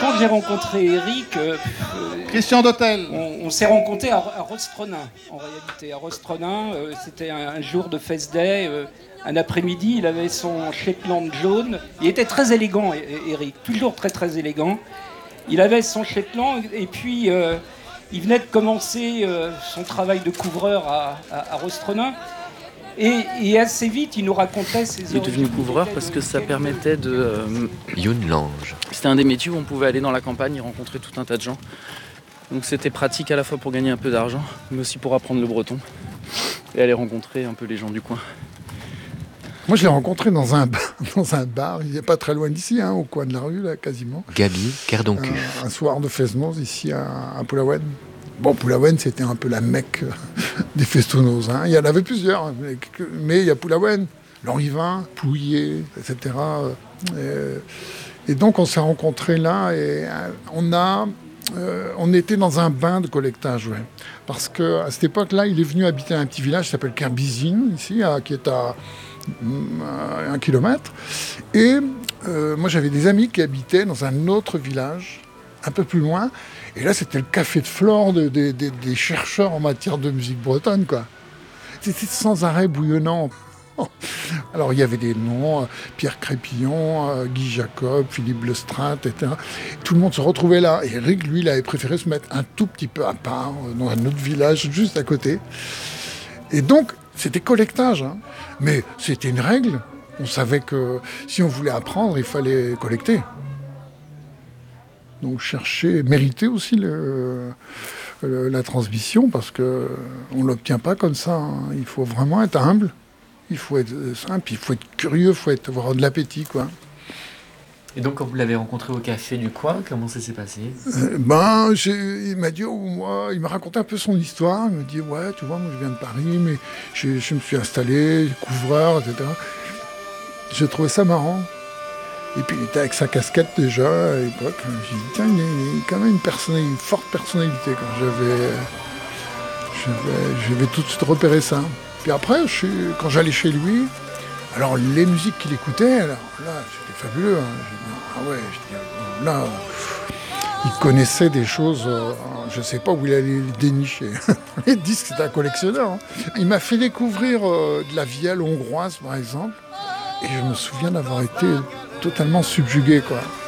quand j'ai rencontré Eric, Christian Dotel. On s'est rencontrés à Rostronin, en réalité. À Rostronin, c'était un jour de Fest Day, un après-midi, il avait son Shetland jaune. Il était très élégant, Eric, toujours très très élégant. Il avait son Shetland et puis il venait de commencer son travail de couvreur à Rostronin. Et assez vite, il nous racontait ses origines. Il est devenu couvreur parce que ça permettait de... Youn Lange. C'était un des métiers où on pouvait aller dans la campagne et rencontrer tout un tas de gens. Donc c'était pratique à la fois pour gagner un peu d'argent, mais aussi pour apprendre le breton et aller rencontrer un peu les gens du coin. Moi, je l'ai rencontré dans un bar, il n'est pas très loin d'ici, au coin de la rue, là, quasiment. Gabi Kerdoncuf. Un soir de Fesnos, ici, à Poulaouen. Bon, Poulaouen, c'était un peu la Mecque des festounos. Il y en avait plusieurs, mais il y a Poulaouen, Lanrivain, Pouillet, etc. Et donc, on s'est rencontrés là et on était dans un bain de collectage, ouais. Parce qu'à cette époque-là, il est venu habiter à un petit village qui s'appelle Kerbizine, ici, qui est à 1 kilomètre. Et moi, j'avais des amis qui habitaient dans un autre village, un peu plus loin. Et là, c'était le café de flore des chercheurs en matière de musique bretonne, quoi. C'était sans arrêt bouillonnant. Alors, il y avait des noms, Pierre Crépillon, Guy Jacob, Philippe Lestrade, etc. Tout le monde se retrouvait là. Et Eric, lui, il avait préféré se mettre un tout petit peu à part, dans un autre village, juste à côté. Et donc, c'était collectage, mais c'était une règle. On savait que si on voulait apprendre, il fallait collecter. Donc chercher, mériter aussi la transmission, parce qu'on ne l'obtient pas comme ça. Il faut vraiment être humble, il faut être simple, il faut être curieux, il faut avoir de l'appétit, quoi. Et donc, quand vous l'avez rencontré au café du coin, comment ça s'est passé ? Il m'a dit, il m'a raconté un peu son histoire. Il m'a dit, ouais, tu vois, moi je viens de Paris, mais je me suis installé, couvreur, etc. J'ai trouvé ça marrant. Et puis il était avec sa casquette déjà à l'époque. J'ai dit, tiens, il a quand même une forte personnalité. J'avais tout de suite repéré ça. Puis après, quand j'allais chez lui, alors les musiques qu'il écoutait, alors là, c'était fabuleux. Là, il connaissait des choses, je ne sais pas où il allait les dénicher. Les disques, c'était un collectionneur. Il m'a fait découvrir de la vielle hongroise, par exemple. Et je me souviens d'avoir été totalement subjugué, quoi.